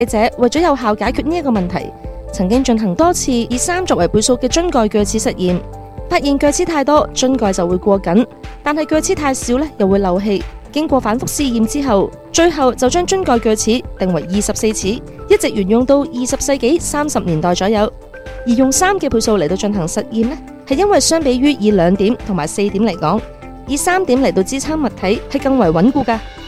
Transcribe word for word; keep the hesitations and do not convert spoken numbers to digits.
記者為咗有效解決呢一個問題，曾經進行多次以三作為倍數嘅樽蓋鋸齒實驗，發現鋸齒太多樽蓋就會過緊，但係鋸齒太少呢又會漏氣。經過反覆試驗之後，最後就將樽蓋鋸齒定為二十四齒，一直沿用到二十世紀三十年代左右。而用三嘅倍數嚟到進行實驗呢，係因為相比於以兩點同埋四點嚟講，以三點嚟到支撐物體係更為穩固㗎。